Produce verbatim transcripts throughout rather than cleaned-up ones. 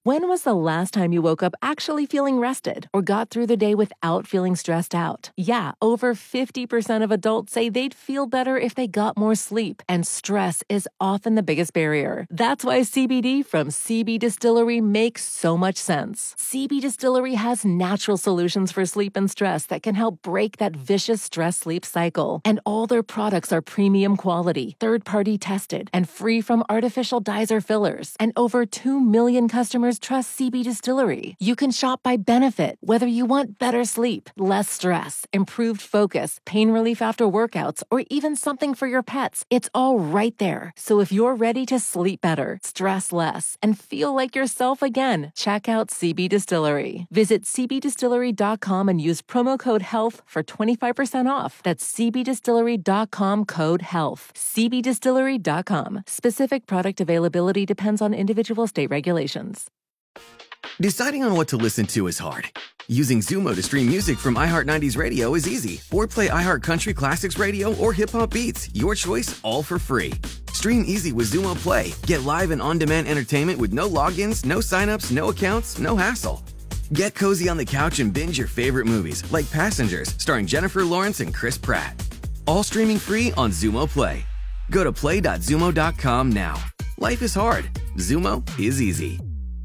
When was the last time you woke up actually feeling rested or got through the day without feeling stressed out? Yeah, over fifty percent of adults say they'd feel better if they got more sleep, and stress is often the biggest barrier. That's why C B D from C B Distillery makes so much sense. C B Distillery has natural solutions for sleep and stress that can help break that vicious stress-sleep cycle. And all their products are premium quality, third-party tested, and free from artificial dyes or fillers. And over two million customers trust C B Distillery. You can shop by benefit, whether you want better sleep, less stress, improved focus, pain relief after workouts, or even something for your pets. It's all right there. So if you're ready to sleep better, stress less, and feel like yourself again, check out C B Distillery. Visit c b distillery dot com and use promo code HEALTH for twenty-five percent off. That's c b distillery dot com code HEALTH. c b distillery dot com. Specific product availability depends on individual state regulations. Deciding on what to listen to is hard. Using Zumo to stream music from iHeart nineties Radio is easy. Or play iHeart Country Classics Radio or Hip Hop Beats. Your choice, all for free. Stream easy with Zumo Play. Get live and on-demand entertainment with no logins, no signups, no accounts, no hassle. Get cozy on the couch and binge your favorite movies, like Passengers, starring Jennifer Lawrence and Chris Pratt. All streaming free on Zumo Play. Go to play dot zumo dot com now. Life is hard. Zumo is easy.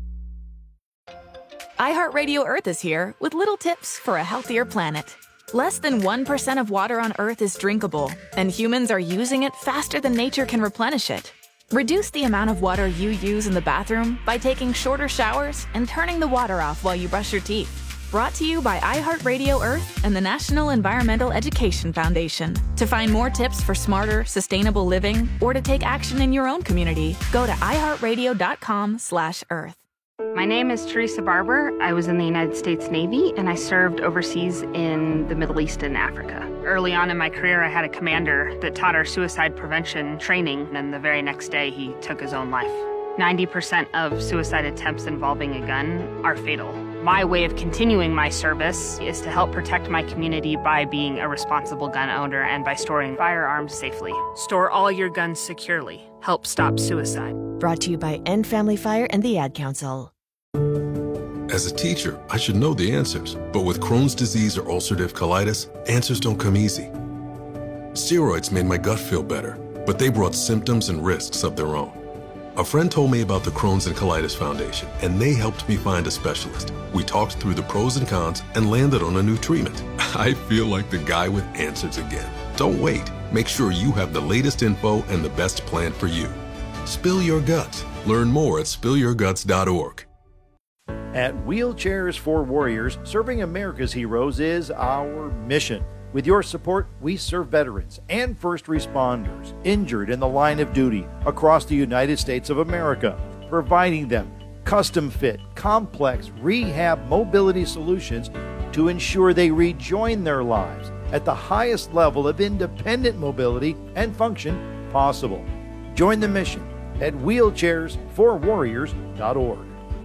iHeartRadio Earth is here with little tips for a healthier planet. Less than one percent of water on Earth is drinkable, and humans are using it faster than nature can replenish it. Reduce the amount of water you use in the bathroom by taking shorter showers and turning the water off while you brush your teeth. Brought to you by iHeartRadio Earth and the National Environmental Education Foundation. To find more tips for smarter, sustainable living, or to take action in your own community, go to iHeartRadio dot com slash earth. My name is Teresa Barber. I was in the United States Navy, and I served overseas in the Middle East and Africa. Early on in my career, I had a commander that taught our suicide prevention training, and the very next day, he took his own life. ninety percent of suicide attempts involving a gun are fatal. My way of continuing my service is to help protect my community by being a responsible gun owner and by storing firearms safely. Store all your guns securely. Help stop suicide. Brought to you by End Family Fire and the Ad Council. As a teacher, I should know the answers, but with Crohn's disease or ulcerative colitis, answers don't come easy. Steroids made my gut feel better, but they brought symptoms and risks of their own. A friend told me about the Crohn's and Colitis Foundation, and they helped me find a specialist. We talked through the pros and cons and landed on a new treatment. I feel like the guy with answers again. Don't wait. Make sure you have the latest info and the best plan for you. Spill your guts. Learn more at spill your guts dot org. At Wheelchairs for Warriors, serving America's heroes is our mission. With your support, we serve veterans and first responders injured in the line of duty across the United States of America, providing them custom-fit, complex rehab mobility solutions to ensure they rejoin their lives at the highest level of independent mobility and function possible. Join the mission at wheelchairs for warriors dot org.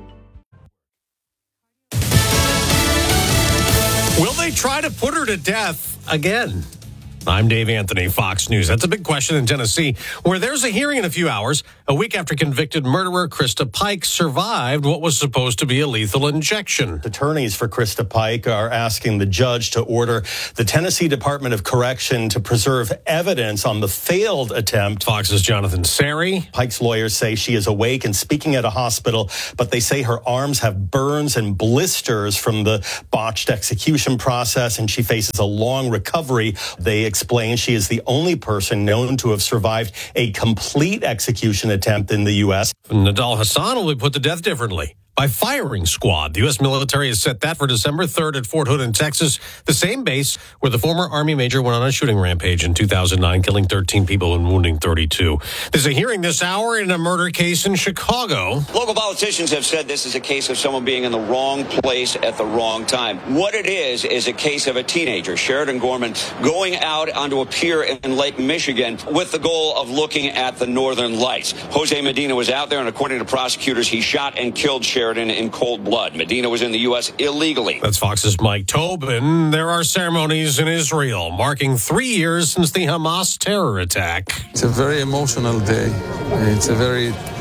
Will they try to put her to death again? I'm Dave Anthony, Fox News. That's a big question in Tennessee, where there's a hearing in a few hours, a week after convicted murderer Krista Pike survived what was supposed to be a lethal injection. Attorneys for Krista Pike are asking the judge to order the Tennessee Department of Correction to preserve evidence on the failed attempt. Fox's Jonathan Sari. Pike's lawyers say she is awake and speaking at a hospital, but they say her arms have burns and blisters from the botched execution process, and she faces a long recovery. They explain she is the only person known to have survived a complete execution attempt in the U S. Nadal Hassan will be put to death differently by firing squad. The U S military has set that for December third at Fort Hood in Texas, the same base where the former Army major went on a shooting rampage in two thousand nine, killing thirteen people and wounding thirty-two. There's a hearing this hour in a murder case in Chicago. Local politicians have said this is a case of someone being in the wrong place at the wrong time. What it is, is a case of a teenager, Sheridan Gorman, going out onto a pier in Lake Michigan with the goal of looking at the northern lights. Jose Medina was out there, and according to prosecutors, he shot and killed Sheridan in cold blood. Medina was in the U S illegally. That's Fox's Mike Tobin. There are ceremonies in Israel marking three years since the Hamas terror attack. It's a very emotional day. It's a very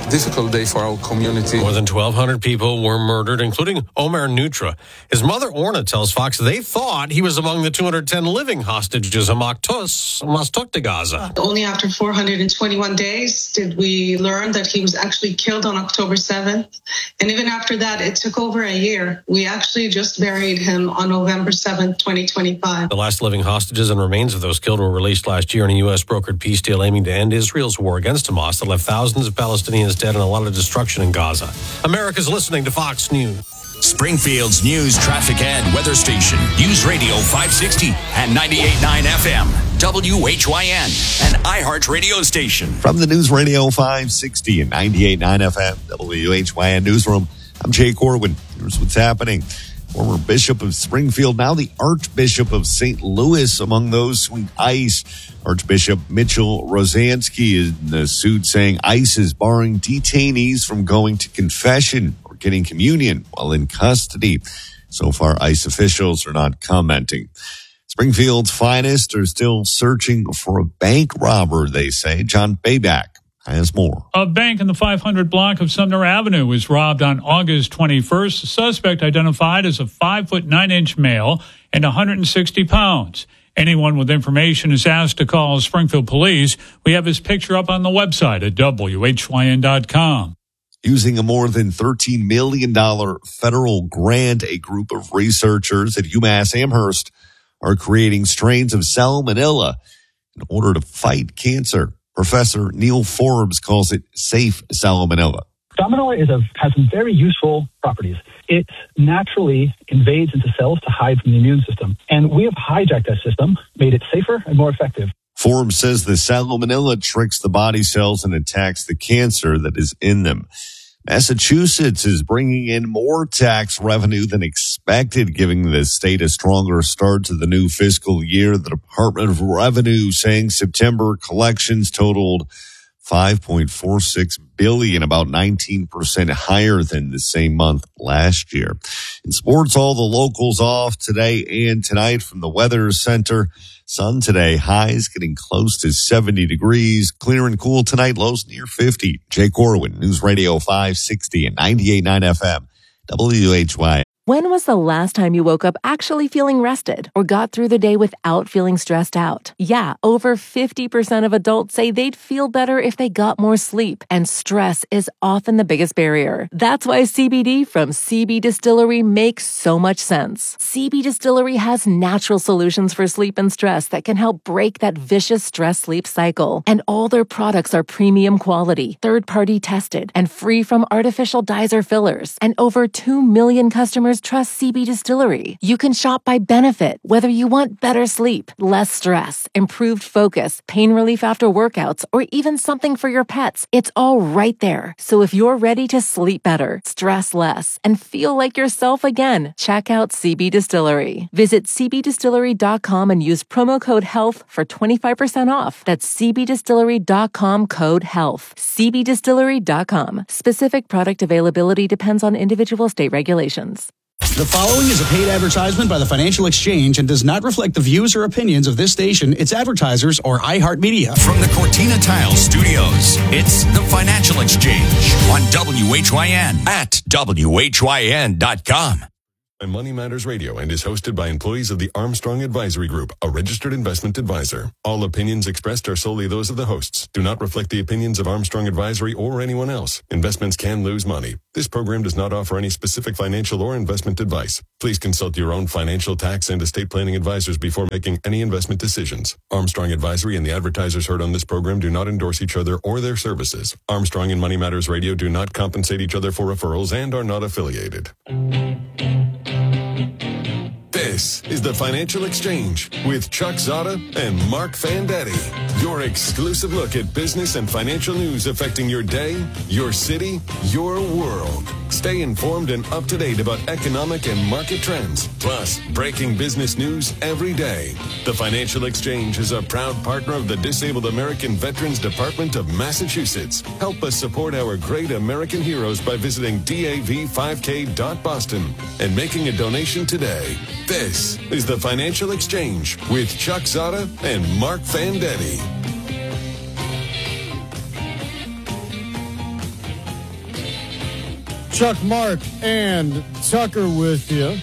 difficult day for our community. More than twelve hundred people were murdered, including Omer Nutra. His mother, Orna, tells Fox they thought he was among the two hundred ten living hostages Hamas took to Gaza. Only after four hundred twenty-one days did we learn that he was actually killed on October seventh. And even after that, it took over a year. We actually just buried him on November seventh, twenty twenty-five. The last living hostages and remains of those killed were released last year in a U S brokered peace deal aiming to end Israel's war against Hamas that left thousands of Palestinians dead and a lot of destruction in Gaza. America's listening to Fox News. Springfield's news, traffic, and weather station. News Radio five sixty and ninety-eight point nine F M. W H Y N, an iHeart radio station. From the News Radio five sixty and ninety-eight point nine F M, W H Y N Newsroom, I'm Jay Corwin. Here's what's happening. Former Bishop of Springfield, now the Archbishop of Saint Louis, among those suing ICE. Archbishop Mitchell Rosansky is in the suit saying ICE is barring detainees from going to confession or getting communion while in custody. So far, ICE officials are not commenting. Springfield's finest are still searching for a bank robber, they say. John Bayback has more. A bank in the five hundred block of Sumner Avenue was robbed on August twenty-first. The suspect identified as a five foot nine inch male and one hundred sixty pounds. Anyone with information is asked to call Springfield Police. We have his picture up on the website at W H Y N dot com. Using a more than thirteen million dollars federal grant, a group of researchers at UMass Amherst are creating strains of salmonella in order to fight cancer. Professor Neil Forbes calls it safe salmonella. Salmonella is a, has some very useful properties. It naturally invades into cells to hide from the immune system. And we have hijacked that system, made it safer and more effective. Forbes says the salmonella tricks the body cells and attacks the cancer that is in them. Massachusetts is bringing in more tax revenue than expected, giving the state a stronger start to the new fiscal year. The Department of Revenue saying September collections totaled five point four six billion dollars, about nineteen percent higher than the same month last year. In sports, all the locals off today and tonight from the Weather Center. Sun today, highs getting close to seventy degrees. Clear and cool tonight, lows near fifty. Jay Corwin, News Radio five sixty and ninety-eight point nine F M, W H Y. When was the last time you woke up actually feeling rested or got through the day without feeling stressed out? Yeah, over fifty percent of adults say they'd feel better if they got more sleep, and stress is often the biggest barrier. That's why C B D from C B Distillery makes so much sense. C B Distillery has natural solutions for sleep and stress that can help break that vicious stress-sleep cycle. And all their products are premium quality, third-party tested, and free from artificial dyes or fillers. And over two million customers trust C B Distillery. You can shop by benefit, whether you want better sleep, less stress, improved focus, pain relief after workouts, or even something for your pets. It's all right there. So if you're ready to sleep better, stress less, and feel like yourself again, check out C B Distillery. Visit C B distillery dot com and use promo code HEALTH for twenty-five percent off. That's C B distillery dot com code HEALTH. C B distillery dot com. Specific product availability depends on individual state regulations. The following is a paid advertisement by the Financial Exchange and does not reflect the views or opinions of this station, its advertisers, or iHeartMedia. From the Cortina Tile Studios, it's the Financial Exchange on W H Y N at W H Y N dot com. Money Matters Radio and is hosted by employees of the Armstrong Advisory Group, a registered investment advisor. All opinions expressed are solely those of the hosts. Do not reflect the opinions of Armstrong Advisory or anyone else. Investments can lose money. This program does not offer any specific financial or investment advice. Please consult your own financial, tax, and estate planning advisors before making any investment decisions. Armstrong Advisory and the advertisers heard on this program do not endorse each other or their services. Armstrong and Money Matters Radio do not compensate each other for referrals and are not affiliated. This is the Financial Exchange with Chuck Zada and Mark Fandetti. Your exclusive look at business and financial news affecting your day, your city, your world. Stay informed and up to date about economic and market trends, plus breaking business news every day. The Financial Exchange is a proud partner of the Disabled American Veterans Department of Massachusetts. Help us support our great American heroes by visiting D A V five K dot Boston and making a donation today. This is the Financial Exchange with Chuck Zada and Mark Fandetti. Chuck, Mark, and Tucker with you.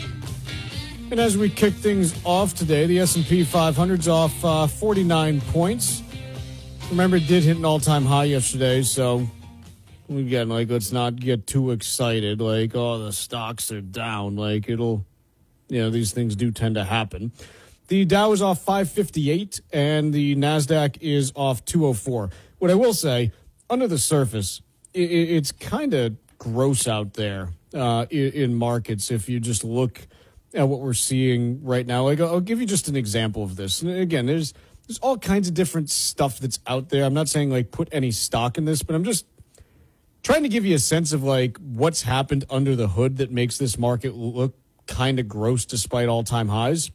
And as we kick things off today, the S and P five hundred's off uh, forty-nine points. Remember, it did hit an all-time high yesterday, so again, like, let's not get too excited. Like, oh, the stocks are down. Like, it'll, you know, these things do tend to happen. The Dow is off five fifty-eight, and the NASDAQ is off two oh four. What I will say, under the surface, it, it's kind of gross out there uh, in, in markets if you just look at what we're seeing right now. Like, I'll give you just an example of this. And again, there's there's all kinds of different stuff that's out there. I'm not saying, like, put any stock in this, but I'm just trying to give you a sense of, like, what's happened under the hood that makes this market look kind of gross despite all-time highs.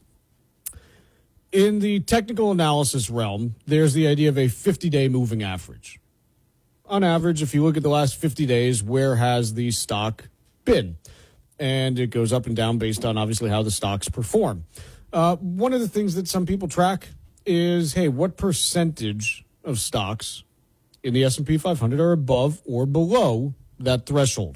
In the technical analysis realm, there's the idea of a fifty-day moving average. On average, if you look at the last fifty days, where has the stock been? And it goes up and down based on, obviously, how the stocks perform. Uh, one of the things that some people track is, hey, what percentage of stocks in the S and P five hundred are above or below that threshold?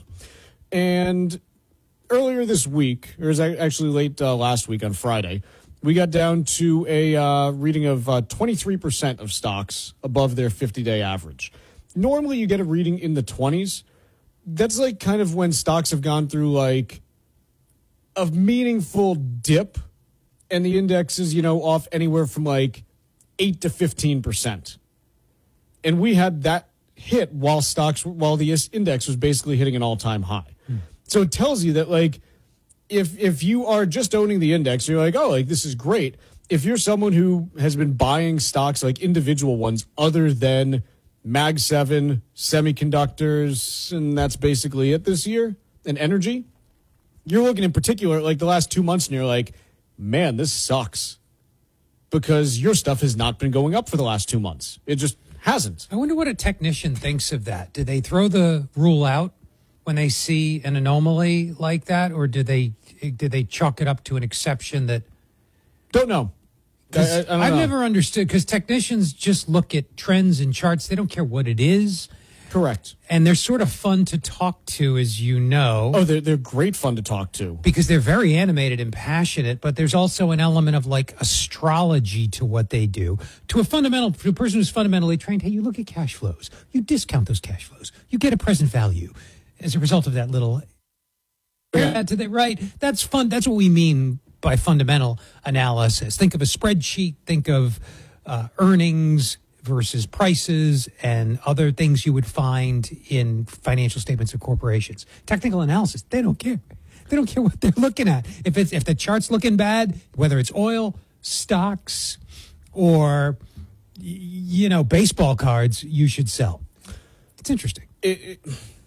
And earlier this week, or it was actually late uh, last week on Friday, we got down to a uh, reading of uh, twenty-three percent of stocks above their fifty-day average. Normally, you get a reading in the twenties. That's like kind of when stocks have gone through like a meaningful dip, and the index is, you know, off anywhere from like eight to fifteen percent. And we had that hit while stocks, while the index was basically hitting an all-time high. Hmm. So it tells you that, like, if if you are just owning the index, you're like, oh, like, this is great. If you're someone who has been buying stocks, like individual ones, other than Mag seven, semiconductors, and that's basically it this year, and energy, you're looking in particular at like the last two months and you're like, man, this sucks. Because your stuff has not been going up for the last two months. It just hasn't. I wonder what a technician thinks of that. Do they throw the rule out when they see an anomaly like that, or do they do they chalk it up to an exception that... Don't know. I, I don't I've know. never understood, because technicians just look at trends and charts. They don't care what it is. Correct. And they're sort of fun to talk to, as you know. Oh, they're, they're great fun to talk to. Because they're very animated and passionate, but there's also an element of, like, astrology to what they do. To a fundamental, to a person who's fundamentally trained, hey, you look at cash flows. You discount those cash flows. You get a present value as a result of that little... Yeah. To the right. That's fun. That's what we mean by fundamental analysis. Think of a spreadsheet. Think of uh, earnings versus prices and other things you would find in financial statements of corporations. Technical analysis, they don't care. They don't care what they're looking at. If it's if the chart's looking bad, whether it's oil, stocks, or, you know, baseball cards, you should sell. It's interesting. It, it,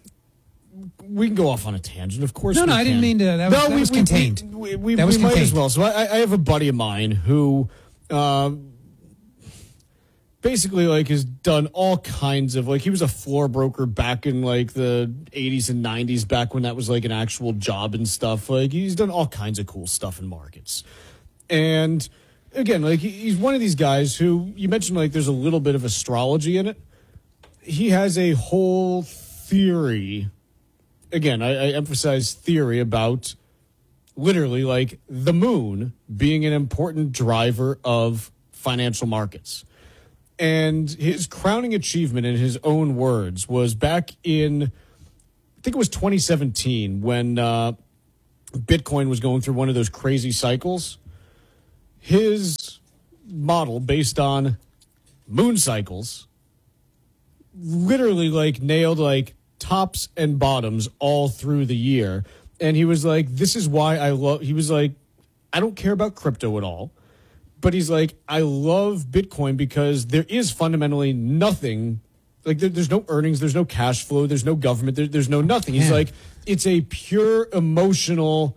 we can go off on a tangent, of course. No, we no, can. I didn't mean to. That was, no, that we, was we, contained. We, we, that was we might contained. as well. So I, I have a buddy of mine who uh, basically, like, has done all kinds of, like, he was a floor broker back in, like, the eighties and nineties, back when that was, like, an actual job and stuff. Like, he's done all kinds of cool stuff in markets. And, again, like, he's one of these guys who, you mentioned, like, there's a little bit of astrology in it. He has a whole theory, again, I, I emphasize theory, about literally, like, the moon being an important driver of financial markets. And his crowning achievement, in his own words, was back in, I think it was twenty seventeen, when uh, Bitcoin was going through one of those crazy cycles. His model, based on moon cycles, literally, like, nailed, like, tops and bottoms all through the year. And he was like, this is why I love, he was like, I don't care about crypto at all. But he's like, I love Bitcoin because there is fundamentally nothing, like, there, there's no earnings, there's no cash flow, there's no government, there, there's no nothing. He's Yeah. like, it's a pure emotional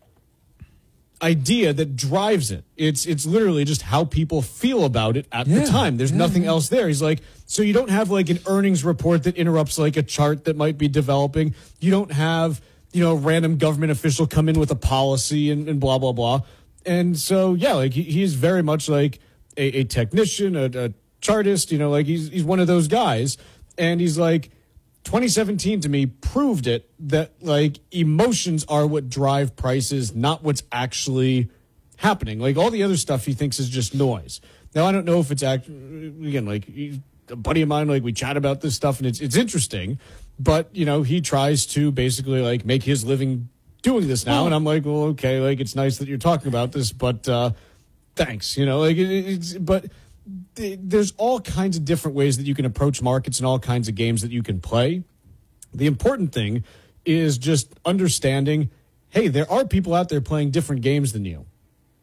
idea that drives it. It's it's literally just how people feel about it at Yeah. the time. There's Yeah, nothing yeah. else there. He's like, so you don't have, like, an earnings report that interrupts, like, a chart that might be developing. You don't have, you know, a random government official come in with a policy and, and blah, blah, blah. And so, yeah, like, he, he's very much like a, a technician, a, a chartist, you know, like, he's he's one of those guys. And he's like, twenty seventeen to me proved it that like emotions are what drive prices, not what's actually happening. Like all the other stuff he thinks is just noise. Now I don't know if it's act again like a buddy of mine, like we chat about this stuff and it's it's interesting, but you know he tries to basically like make his living doing this now, and I'm like, well, okay, like it's nice that you're talking about this, but uh, thanks, you know, like it, it's but. There's all kinds of different ways that you can approach markets and all kinds of games that you can play. The important thing is just understanding, hey, there are people out there playing different games than you.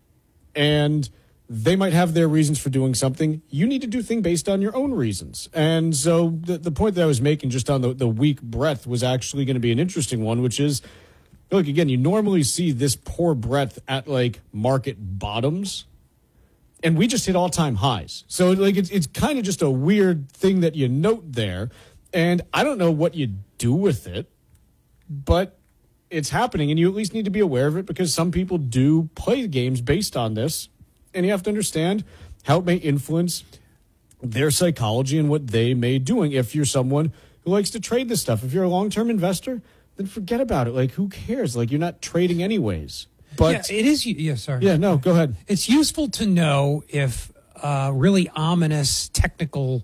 And they might have their reasons for doing something. You need to do things based on your own reasons. And so the, the point that I was making just on the, the weak breadth was actually going to be an interesting one, which is, look, again, you normally see this poor breadth at like market bottoms. And we just hit all-time highs. So, like, it's it's kind of just a weird thing that you note there. And I don't know what you do with it, but it's happening, and you at least need to be aware of it because some people do play games based on this, and you have to understand how it may influence their psychology and what they may be doing. If you're someone who likes to trade this stuff, if you're a long-term investor, then forget about it. Like, who cares? Like, you're not trading anyways. But yeah, it is. Yeah, sorry. Yeah, no, go ahead. It's useful to know if a really ominous technical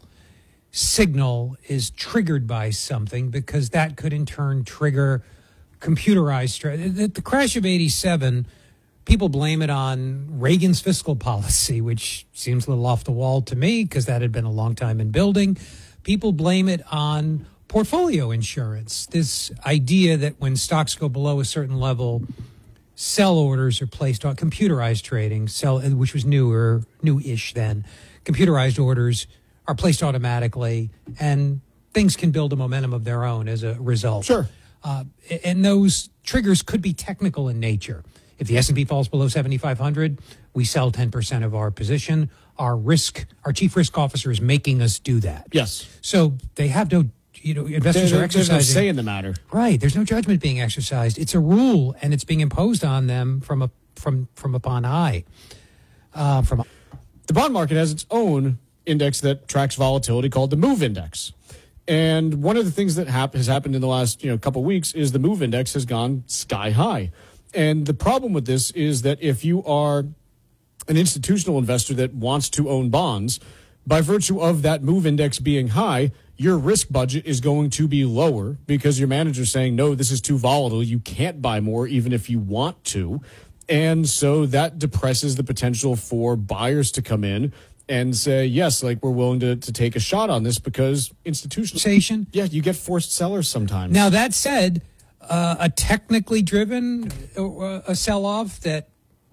signal is triggered by something, because that could in turn trigger computerized strategy. The, the crash of eighty-seven, people blame it on Reagan's fiscal policy, which seems a little off the wall to me because that had been a long time in building. People blame it on portfolio insurance, this idea that when stocks go below a certain level, sell orders are placed on computerized trading, sell, which was newer, new-ish then. Computerized orders are placed automatically, and things can build a momentum of their own as a result. Sure. Uh, and those triggers could be technical in nature. If the S and P falls below seventy-five hundred, we sell ten percent of our position. Our risk, our chief risk officer is making us do that. Yes. So they have no... You know, investors there, are exercising. There's no say in the matter, right? There's no judgment being exercised. It's a rule, and it's being imposed on them from a from from upon high. Uh, from the bond market has its own index that tracks volatility called the MOVE Index, and one of the things that hap- has happened in the last you know couple weeks is the MOVE Index has gone sky high, and the problem with this is that if you are an institutional investor that wants to own bonds, by virtue of that MOVE Index being high, your risk budget is going to be lower because your manager's saying, no, this is too volatile. You can't buy more even if you want to. And so that depresses the potential for buyers to come in and say, yes, like we're willing to, to take a shot on this because institutional. Yeah, you get forced sellers sometimes. Now, that said, uh, a technically driven uh, a sell-off that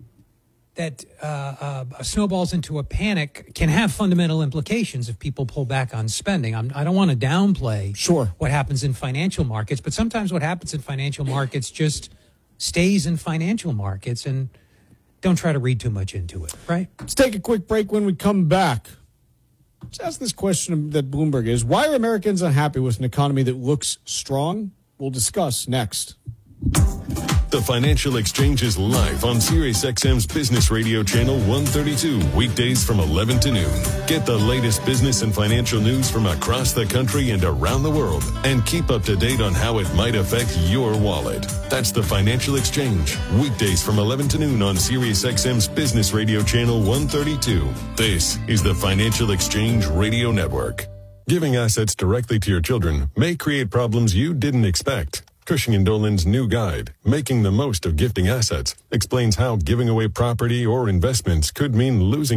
that uh, uh, snowballs into a panic can have fundamental implications if people pull back on spending. I'm, I don't want to downplay sure. what happens in financial markets, but sometimes what happens in financial markets just stays in financial markets, and don't try to read too much into it, right? Let's take a quick break. When we come back, let's ask this question that Bloomberg is, why are Americans unhappy with an economy that looks strong? We'll discuss next. The Financial Exchange is live on SiriusXM's Business Radio Channel one thirty-two, weekdays from eleven to noon. Get the latest business and financial news from across the country and around the world, and keep up to date on how it might affect your wallet. That's the Financial Exchange, weekdays from eleven to noon on SiriusXM's Business Radio Channel one thirty-two. This is the Financial Exchange Radio Network. Giving assets directly to your children may create problems you didn't expect. Cushing and Dolan's new guide, Making the Most of Gifting Assets, explains how giving away property or investments could mean losing